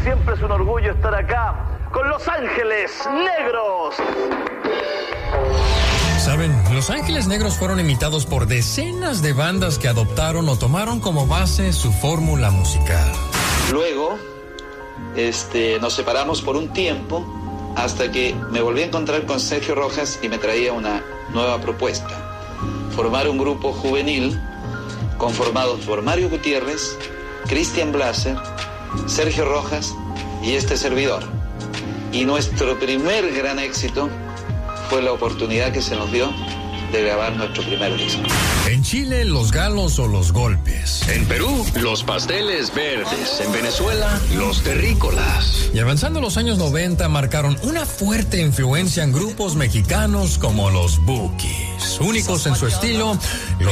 siempre es un orgullo estar acá con Los Ángeles Negros. Saben, Los Ángeles Negros fueron imitados por decenas de bandas que adoptaron o tomaron como base su fórmula musical. Luego, nos separamos por un tiempo hasta que me volví a encontrar con Sergio Rojas y me traía una nueva propuesta. Formar un grupo juvenil conformado por Mario Gutiérrez, Cristian Blaser, Sergio Rojas y este servidor. Y nuestro primer gran éxito fue la oportunidad que se nos dio de grabar nuestro primer disco. En Chile, los galos o los golpes. En Perú, los pasteles verdes. En Venezuela, los terrícolas. Y avanzando los años 90, marcaron una fuerte influencia en grupos mexicanos como los Bukis. Únicos en su estilo, los